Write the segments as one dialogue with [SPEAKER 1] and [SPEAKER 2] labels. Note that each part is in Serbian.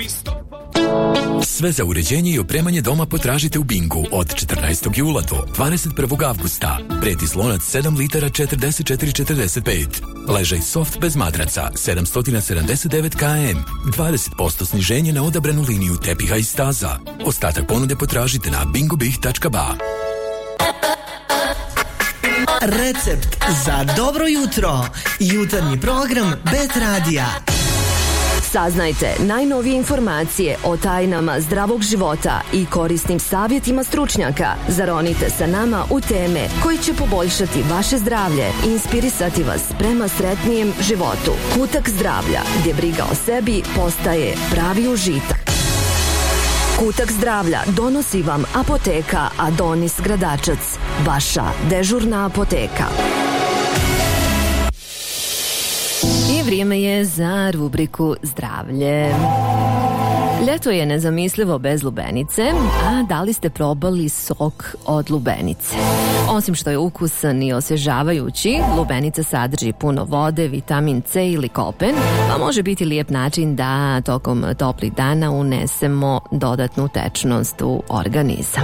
[SPEAKER 1] Sve za uređenje i opremanje doma potražite u Bingu od 14. jula do 21. avgusta. Pretis lonac 7 litara 44,45. Ležaj soft bez madraca 779 km. 20% sniženje na odabranu liniju tepiha i staza. Ostatak ponude potražite na bingobih.ba.
[SPEAKER 2] Recept za dobro jutro. Jutarnji program Bet Radija.
[SPEAKER 3] Saznajte najnovije informacije o tajnama zdravog života i korisnim savjetima stručnjaka. Zaronite sa nama u teme koji će poboljšati vaše zdravlje i inspirisati vas prema sretnijem životu. Kutak zdravlja, gdje briga o sebi postaje pravi užitak. Kutak zdravlja donosi vam apoteka Adonis Gradačac, vaša dežurna apoteka. I vrijeme je za rubriku Zdravlje. Ljeto je nezamislivo bez lubenice, a da li ste probali sok od lubenice? Osim što je ukusan i osvježavajući, lubenica sadrži puno vode, vitamin C i likopen, pa može biti lijep način da tokom toplih dana unesemo dodatnu tečnost u organizam.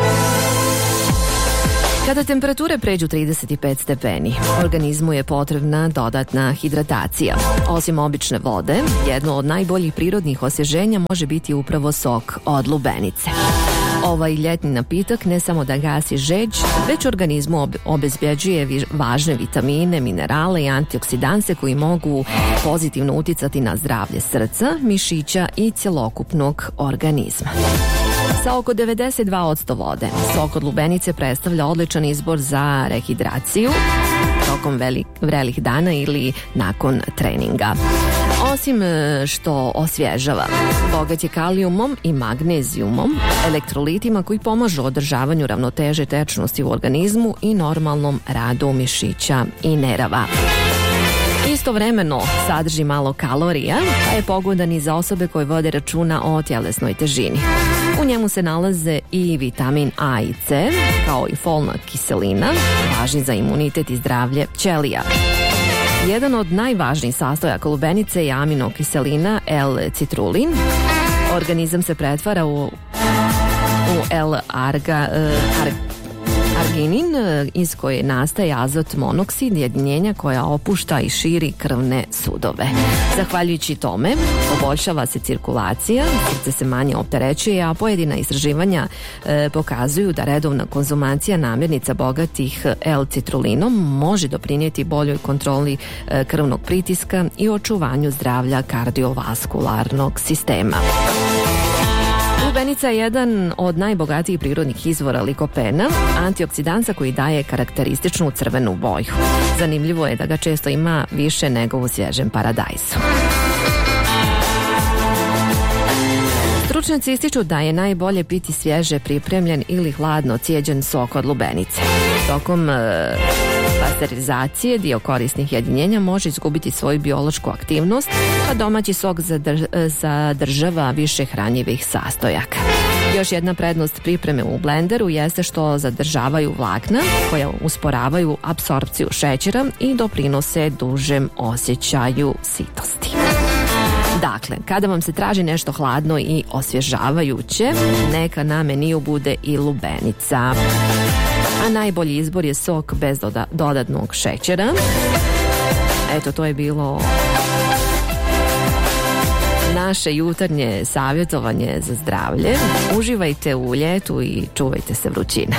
[SPEAKER 3] Kada temperature pređu 35 stepeni, organizmu je potrebna dodatna hidratacija. Osim obične vode, jedno od najboljih prirodnih osvježenja može biti upravo sok od lubenice. Ovaj ljetni napitak ne samo da gasi žeđ, već organizmu obezbjeđuje važne vitamine, minerale i antioksidanse koji mogu pozitivno uticati na zdravlje srca, mišića i cjelokupnog organizma. Sa oko 92% vode, sok od lubenice predstavlja odličan izbor za rehidraciju tokom vrelih dana ili nakon treninga. Osim što osvježava, bogat je kalijumom i magnezijumom, elektrolitima koji pomažu održavanju ravnoteže tečnosti u organizmu i normalnom radu mišića i nerava. Istovremeno sadrži malo kalorija, pa je pogodan i za osobe koje vode računa o tjelesnoj težini. U njemu se nalaze i vitamin A i C, kao i folna kiselina, važni za imunitet i zdravlje ćelija. Jedan od najvažnijih sastojaka lubenice je aminokiselina L-citrulin. Organizam se pretvara u L-arginin, iz koje nastaje azot monoksid, jedinjenja koja opušta i širi krvne sudove. Zahvaljujući tome, poboljšava se cirkulacija, srce se manje opterećuje, a pojedina istraživanja pokazuju da redovna konzumacija namirnica bogatih L-citrulinom može doprinijeti boljoj kontroli krvnog pritiska i očuvanju zdravlja kardiovaskularnog sistema. Lubenica je jedan od najbogatijih prirodnih izvora likopena, antioksidansa koji daje karakterističnu crvenu boju. Zanimljivo je da ga često ima više nego u svježem paradajzu. Stručnjaci ističu da je najbolje piti svježe pripremljen ili hladno cijeđen sok od lubenice. Tokom pasterizacije dio korisnih jedinjenja može izgubiti svoju biološku aktivnost, a domaći sok zadržava više hranjivih sastojaka. Još jedna prednost pripreme u blenderu jeste što zadržavaju vlakna koja usporavaju apsorpciju šećera i doprinose dužem osjećaju sitosti. Dakle, kada vam se traži nešto hladno i osvježavajuće, neka na meniju bude i lubenica. A najbolji izbor je sok bez dodatnog šećera. Eto, to je bilo naše jutarnje savjetovanje za zdravlje. Uživajte u ljetu i čuvajte se vrućine.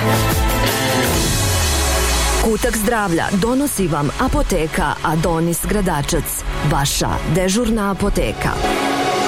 [SPEAKER 3] Kutak zdravlja donosi vam apoteka Adonis Gradačac, vaša dežurna apoteka.